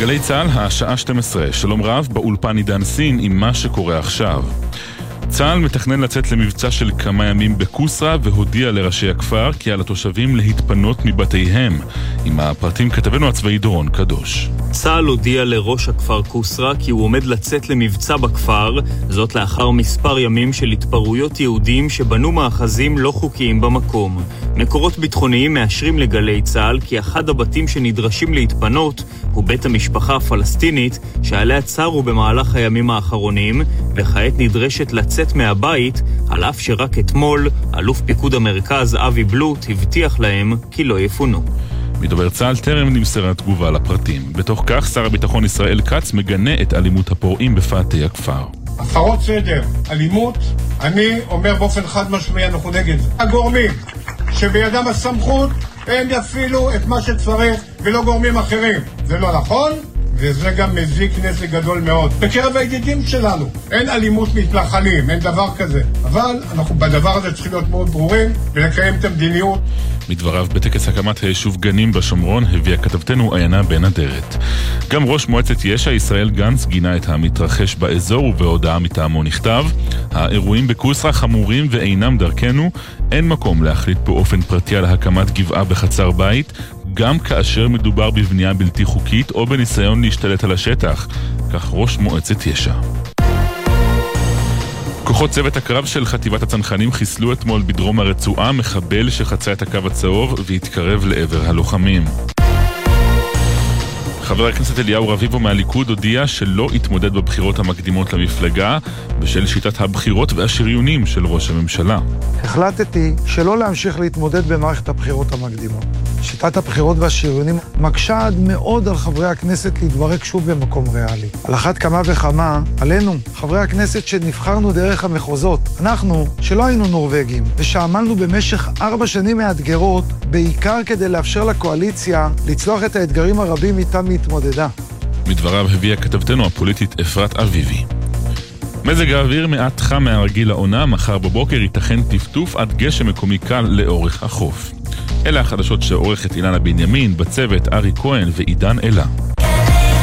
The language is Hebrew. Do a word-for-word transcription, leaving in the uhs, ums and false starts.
גלי צהל, השעה שתים עשרה. שלום רב, באולפן עידן סין עם מה שקורה עכשיו. צהל מתכנן לצאת למבצע של כמה ימים בקוסרה והודיע לראשי הכפר כי על התושבים להתפנות מבתיהם. עם הפרטים כתבנו הצבאי דורון קדוש. צהל הודיע לראש הכפר קוסרה כי הוא עומד לצאת למבצע בכפר, זאת לאחר מספר ימים של התפרעויות יהודים שבנו מאחזים לא חוקיים במקום. מקורות ביטחוניים מאשרים לגלי צהל כי אחד הבתים שנדרשים להתפנות הוא בית המשפחה הפלסטינית שעליה צרו במהלך הימים האחרונים, וכעת נדרשת לצאת מהבית, על אף שרק אתמול אלוף פיקוד המרכז אבי בלוט הבטיח להם כי לא יפונו. מדובר צהל טרם נמסרה תגובה לפרטים. בתוך כך שר הביטחון ישראל כץ מגנה את אלימות הפורעים בפאתי הכפר. הפרות סדר, אלימות, אני אומר באופן חד משמעי, אנחנו נגד זה. הגורמים שבידם הסמכות הם יפעילו את מה שצריך ולא גורמים אחרים. זה לא נכון, וזה גם מזיק נזק גדול מאוד. בקרב הידידים שלנו אין אלימות מתנחלים, אין דבר כזה. אבל אנחנו בדבר הזה צריכים להיות מאוד ברורים ולקיים את המדיניות. מדבריו בטקס הקמת היישוב גנים בשומרון הביאה כתבתנו עיינה בן אדרת. גם ראש מועצת יש"ע ישראל גנץ גינה את המתרחש באזור, ובהודעה מטעמו נכתב: האירועים בקוסרה חמורים ואינם דרכנו, אין מקום להחליט באופן פרטי על הקמת גבעה בחצר בית, גם כאשר מדובר בבנייה בלתי חוקית או בניסיון להשתלט על השטח. כך ראש מועצת יש"ע. כוחות צוות הקרב של חטיבת הצנחנים חיסלו אתמול בדרום הרצועה מחבל שחצה את הקו הצהוב והתקרב לעבר הלוחמים. חבר הכנסת אליהו רביבו מהליכוד הודיע שלא יתמודד בבחירות המקדימות למפלגה בשל שיטת הבחירות והשריונים של ראש הממשלה. החלטתי שלא להמשיך להתמודד במערכת הבחירות המקדימות. שיטת הבחירות והשריונים מקשה עד מאוד על חברי הכנסת להתברק שוב במקום ריאלי. על אחת כמה וכמה עלינו, חברי הכנסת שנבחרנו דרך המחוזות, אנחנו שלא היינו נורווגים ושעמלנו במשך ארבע שנים מאתגרות, בעיקר כדי לאפשר לקואליציה לצלוח את האתגרים הרבים איתם התמודדה. מדבריו הביאה כתבתנו הפוליטית אפרת אביבי. מזג האוויר מעט חם מהרגיל לעונה, מחר בבוקר ייתכן טפטוף עד גשם מקומי קל לאורך החוף. אלה החדשות שעורכת אילנה בנימין, בצוות ארי כהן ועידן אלה.